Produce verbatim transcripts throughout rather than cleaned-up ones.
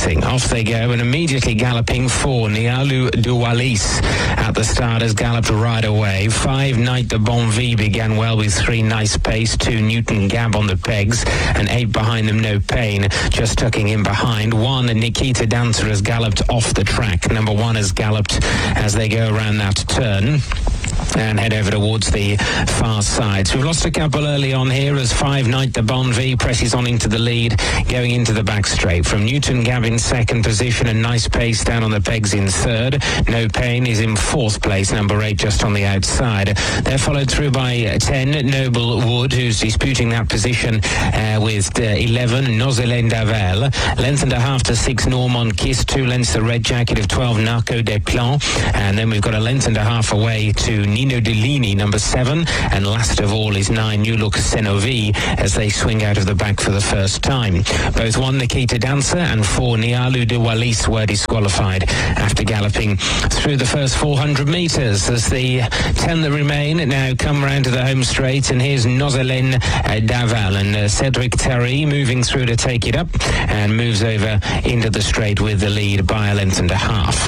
racing. Off they go, and immediately galloping four, Nialu de Wallis at the start has galloped right away. Five, Night de Bonvie began well with three, Nice Pace, two, Newton Gab on the pegs, and eight behind them, No Pain, just tucking in behind. One, Nikita Dancer has galloped off the track. Number one has galloped as they go around that turn and head over towards the far side. So we've lost a couple early on here as five, Night de Bonvie presses on into the lead, going into the back straight. From Newton Gab in second position, and Nice Pace down on the pegs in third. No Pain is in fourth place, number eight just on the outside. They're followed through by ten, Noble Wood, who's disputing that position uh, with uh, eleven, Nozelin Davel. Length and a half to six, Normand Kiss. Two lengths the Red Jacket of twelve, Narco des Plans. And then we've got a length and a half away to Nino Delini, number seven. And last of all is nine, New Look Senovi, as they swing out of the back for the first time. Both one, Nikita Dancer, and four, Nialu de Wallis, were disqualified after galloping through the first four hundred metres. As the ten that remain now come round to the home straight, and here's Nozelin uh, Daval, and uh, Cedric Terry moving through to take it up and moves over into the straight with the lead by a length and a half.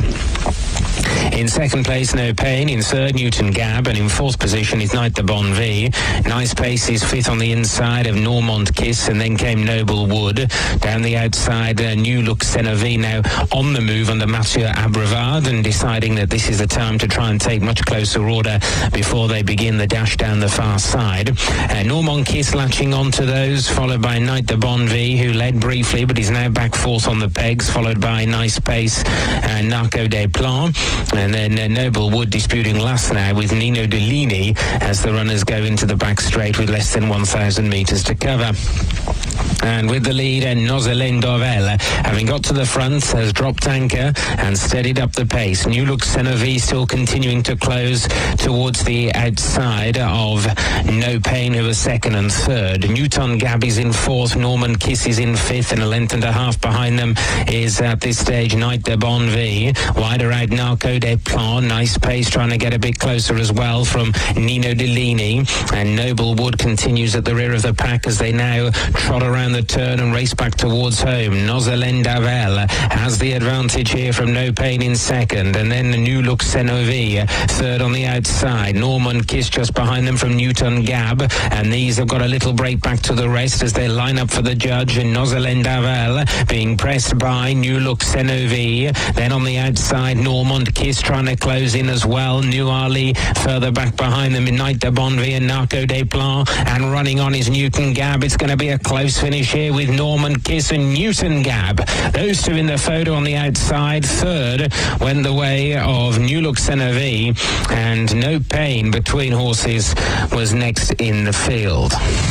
In second place, No Pain. In third, Newton Gab. And in fourth position is Night de Bonvie. Nice Pace is fifth on the inside of Normand Kiss, and then came Noble Wood. Down the outside, uh, New Look Senovi now on the move under Mathieu Abrevard, and deciding that this is the time to try and take much closer order before they begin the dash down the far side. Uh, Normand Kiss latching on to those, followed by Night de Bonvie, who led briefly but is now back fourth on the pegs, followed by Nice Pace and Narco des Plans. And then uh, Noble Wood disputing last now with Nino Delini as the runners go into the back straight with less than one thousand metres to cover. And with the lead, and Nozelin Dorvel, having got to the front, has dropped anchor and steadied up the pace. New Look Senovi still continuing to close towards the outside of No Pain, who was second and third. Newton Gab is in fourth, Normand Kiss is in fifth, and a length and a half behind them is at this stage Night de Bonvie. Wider out, Narco des Plans. Nice Pace trying to get a bit closer as well from Nino Delini. And Noble Wood continues at the rear of the pack as they now trot around the turn and race back towards home. Nozelin Davel has the advantage here from No Pain in second, and then the New Look Senovi third on the outside. Normand Kiss just behind them from Newton Gab, and these have got a little break back to the rest as they line up for the judge. And Nozelin Davel being pressed by New Look Senovi. Then on the outside, Normand Kiss trying to close in as well. New Ali further back behind them in Night de Bonvie and Narco des Plans, and running on is Newton Gab. It's going to be a close finish here with Normand Kiss and Newton Gab. Those two in the photo on the outside. Third went the way of New Look Senovi, and No Pain between horses was next in the field.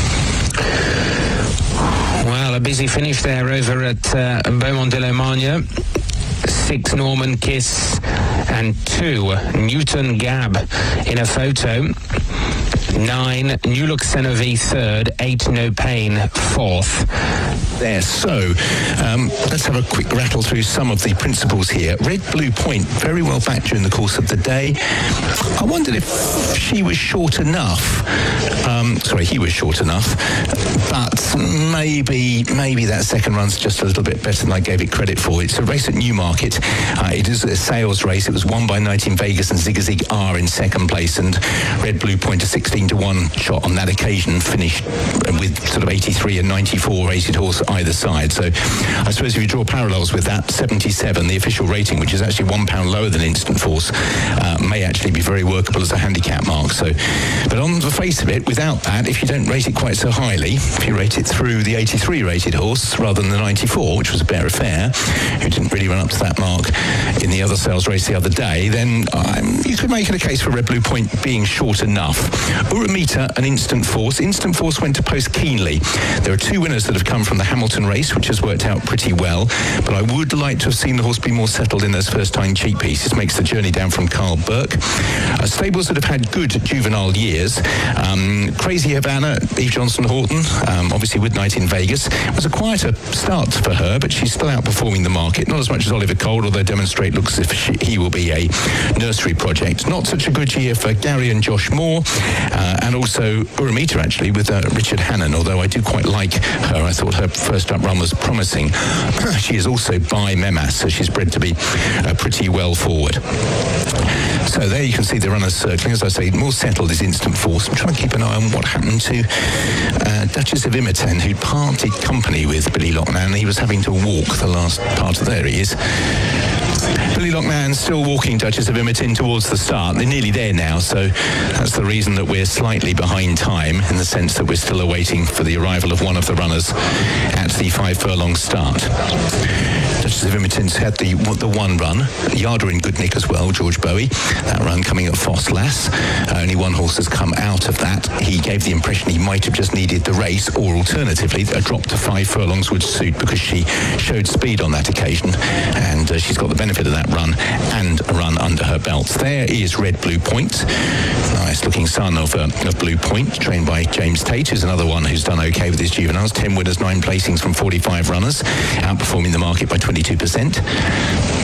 Well, a busy finish there over at uh, Beaumont de Lomagne. Six, Normand Kiss, and two, Newton Gab in a photo. Nine, New Look Senovi third. Eight, No Pain fourth. There, so um, let's have a quick rattle through some of the principles here. Red Blue Point, very well back during the course of the day. I wondered if she was short enough. Um, sorry, he was short enough. But maybe maybe that second run's just a little bit better than I gave it credit for. It's a race at Newmarket. Uh, it is a sales race. It was won by Night in Vegas and Zig Zig R in second place, and Red Blue Point, a sixteen to one shot on that occasion, finished with sort of eighty-three and ninety-four rated horse either side. So I suppose if you draw parallels with that, seventy-seven, the official rating, which is actually one pound lower than Instant Force, uh, may actually be very workable as a handicap mark. So, but on the face of it, without that, if you don't rate it quite so highly, if you rate it through the eighty-three rated horse rather than the ninety-four, which was a Bear Affair, who didn't really run up to that mark in the other sales race the other day, then um, you could make it a case for Red Blue Point being short enough. Uramita and Instant Force. Instant Force went to post keenly. There are two winners that have come from the Hamilton race, which has worked out pretty well, but I would like to have seen the horse be more settled in those first-time cheap pieces. Makes the journey down from Carl Burke. Uh, stables that have had good juvenile years. Um, Crazy Havana, Eve Johnson Horton, um, obviously with Night in Vegas. It was a quieter start for her, but she's still outperforming the market. Not as much as Oliver Cole, although Demonstrate looks as if she, he will be a nursery project. Not such a good year for Gary and Josh Moore. Uh, uh, and also Uramita, actually, with uh, Richard Hannon, although I do quite like her. I thought her first up run was promising. She is also by Memas, so she's bred to be uh, pretty well forward. So there you can see the runners circling. As I say, more settled is Instant Force. I'm trying to keep an eye on what happened to uh, Duchess of Imiten, who parted company with Billy Lochnan. He was having to walk the last part of there he is. Billy Lochnan still walking Duchess of Imiten towards the start. They're nearly there now, so that's the reason that we're slightly behind time, in the sense that we're still awaiting for the arrival of one of the runners at the five furlong start. Duchess of Imiten's had the the one run. Yarder in good nick as well, George Bowie. That run coming at Foss Lass. Uh, only one horse has come out of that. He gave the impression he might have just needed the race, or alternatively, a drop to five furlongs would suit, because she showed speed on that occasion, and uh, she's got the benefit of that run and a run under her belt. There is Red Blue Point. Nice looking son of, uh, of Blue Point, trained by James Tate, who's another one who's done okay with his juveniles. ten winners, nine placings from forty-five runners, outperforming the market by twenty-two percent.